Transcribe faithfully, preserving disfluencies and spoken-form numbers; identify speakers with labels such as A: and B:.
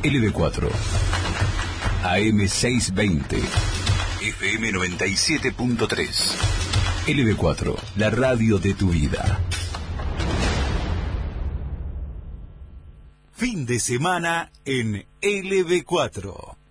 A: L B cuatro. A M seiscientos veinte. F M noventa y siete punto tres. L B cuatro, la radio de tu vida. Fin de semana en L B cuatro.